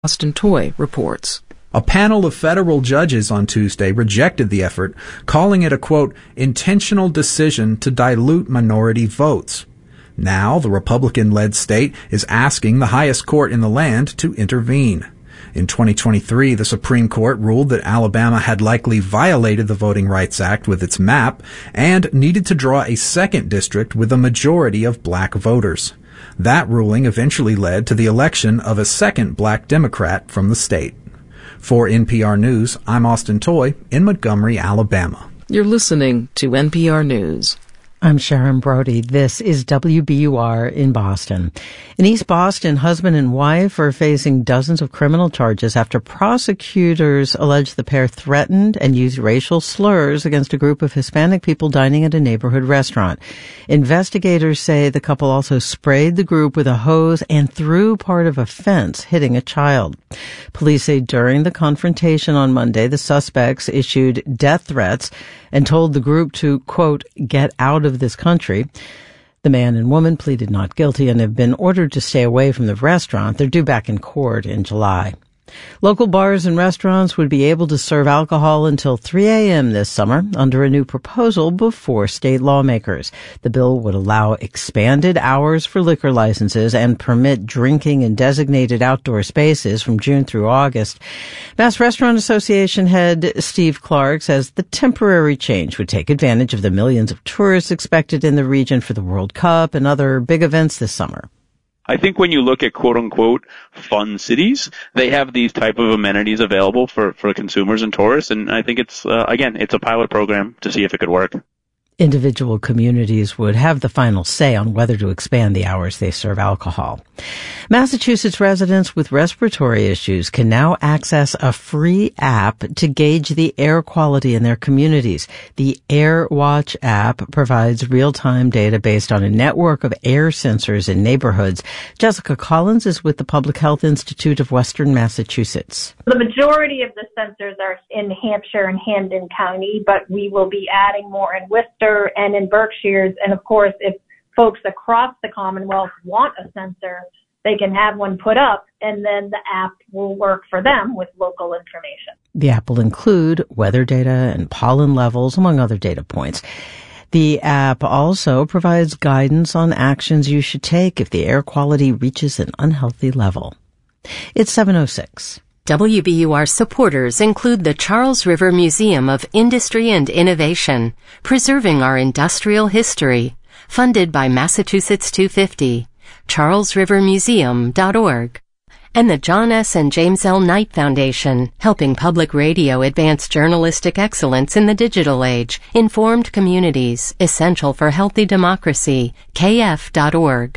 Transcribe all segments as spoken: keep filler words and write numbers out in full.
Austin Toy reports. A panel of federal judges on Tuesday rejected the effort, calling it a, quote, intentional decision to dilute minority votes. Now, the Republican-led state is asking the highest court in the land to intervene. In twenty twenty-three, the Supreme Court ruled that Alabama had likely violated the Voting Rights Act with its map and needed to draw a second district with a majority of black voters. That ruling eventually led to the election of a second black Democrat from the state. For N P R News, I'm Austin Toy in Montgomery, Alabama. You're listening to N P R News. I'm Sharon Brody. This is W B U R in Boston. In East Boston, husband and wife are facing dozens of criminal charges after prosecutors allege the pair threatened and used racial slurs against a group of Hispanic people dining at a neighborhood restaurant. Investigators say the couple also sprayed the group with a hose and threw part of a fence, hitting a child. Police say during the confrontation on Monday, the suspects issued death threats and told the group to, quote, get out of this country. The man and woman pleaded not guilty and have been ordered to stay away from the restaurant. They're due back in court in July. Local bars and restaurants would be able to serve alcohol until three a.m. this summer under a new proposal before state lawmakers. The bill would allow expanded hours for liquor licenses and permit drinking in designated outdoor spaces from June through August. Mass Restaurant Association head Steve Clark says the temporary change would take advantage of the millions of tourists expected in the region for the World Cup and other big events this summer. I think when you look at quote-unquote fun cities, they have these type of amenities available for, for consumers and tourists, and I think it's, uh, again, it's a pilot program to see if it could work. Individual communities would have the final say on whether to expand the hours they serve alcohol. Massachusetts residents with respiratory issues can now access a free app to gauge the air quality in their communities. The Air Watch app provides real-time data based on a network of air sensors in neighborhoods. Jessica Collins is with the Public Health Institute of Western Massachusetts. The majority of the sensors are in Hampshire and Hampden County, but we will be adding more in Worcester and in Berkshires. And of course, if folks across the Commonwealth want a sensor, they can have one put up, and then the app will work for them with local information. The app will include weather data and pollen levels, among other data points. The app also provides guidance on actions you should take if the air quality reaches an unhealthy level. It's seven oh six. W B U R supporters include the Charles River Museum of Industry and Innovation, preserving our industrial history, funded by Massachusetts two fifty, charles river museum dot org, and the John S. and James L. Knight Foundation, helping public radio advance journalistic excellence in the digital age, informed communities, essential for healthy democracy, k f dot org.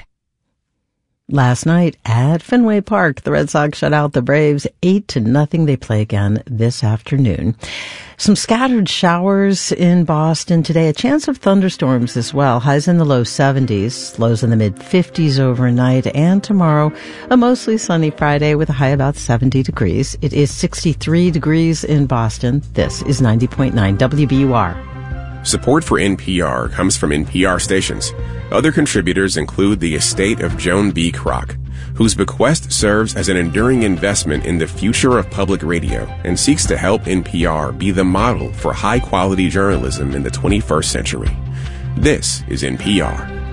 Last night at Fenway Park, the Red Sox shut out the Braves eight to nothing. They play again this afternoon. Some scattered showers in Boston today. A chance of thunderstorms as well. Highs in the low seventies, lows in the mid fifties overnight. And tomorrow, a mostly sunny Friday with a high about seventy degrees. It is sixty-three degrees in Boston. This is ninety point nine W B U R. Support for N P R comes from N P R stations. Other contributors include the estate of Joan B. Kroc, whose bequest serves as an enduring investment in the future of public radio and seeks to help N P R be the model for high-quality journalism in the twenty-first century. This is N P R.